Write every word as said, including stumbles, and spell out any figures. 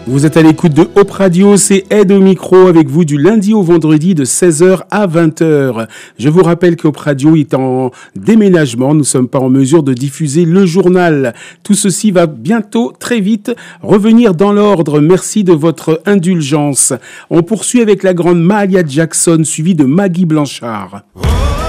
Vous êtes à l'écoute de Hop Radio, c'est Ed au micro avec vous du lundi au vendredi de seize heures à vingt heures. Je vous rappelle que Hop Radio est en déménagement, nous ne sommes pas en mesure de diffuser le journal. Tout ceci va bientôt, très vite, revenir dans l'ordre. Merci de votre indulgence. On poursuit avec la grande Mahalia Jackson, suivie de Maggie Blanchard.